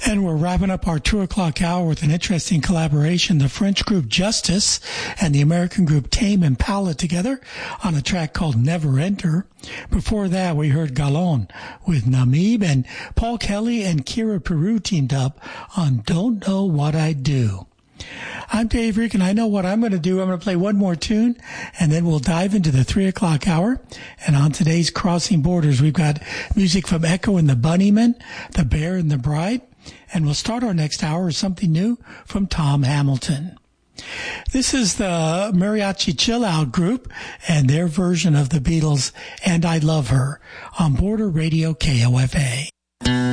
And we're wrapping up our 2 o'clock hour with an interesting collaboration. The French group Justice and the American group Tame Impala together on a track called Never Enter. Before that, we heard Galon with Namib, and Paul Kelly and Kira Peru teamed up on Don't Know What I'd Do. I'm Dave Reek, and I know what I'm going to do. I'm going to play one more tune, and then we'll dive into the 3 o'clock hour. And on today's Crossing Borders, we've got music from Echo and the Bunnymen, The Bear and the Bride, and we'll start our next hour with something new from Tom Hamilton. This is the Mariachi Chill Out Group and their version of the Beatles' And I Love Her on Border Radio KOFA.